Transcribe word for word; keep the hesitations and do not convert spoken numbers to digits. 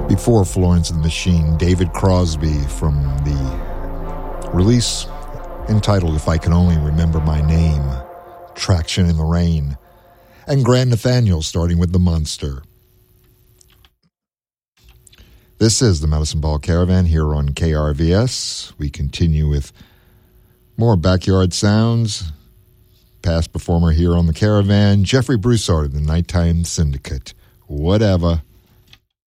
Before Florence and the Machine, David Crosby from the release entitled If I Can Only Remember My Name, Traction in the Rain, and Grand Nathaniel starting with The Monster. This is the Medicine Ball Caravan here on K R V S. We continue with more backyard sounds. Past performer here on the Caravan, Jeffrey Broussard of the Nighttime Syndicate. Whatever.